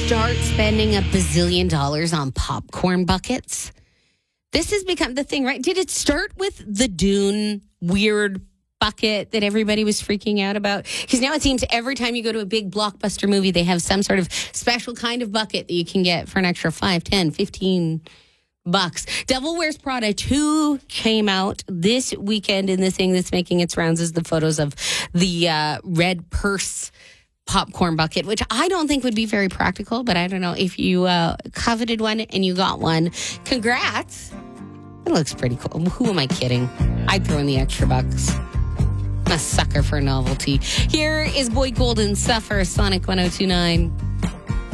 start spending $1 bazillion on popcorn buckets? This has become the thing, right? Did it start with the Dune weird bucket that everybody was freaking out about? Because now it seems every time you go to a big blockbuster movie, they have some sort of special kind of bucket that you can get for an extra $5, $10, $15. Devil Wears Prada 2 came out this weekend, and the thing that's making its rounds is the photos of the red purse popcorn bucket, which I don't think would be very practical, but I don't know if you coveted one and you got one. Congrats. It looks pretty cool. Who am I kidding? I'd throw in the extra bucks. I'm a sucker for novelty. Here is Boyd Golden, Suffer, Sonic 102.9.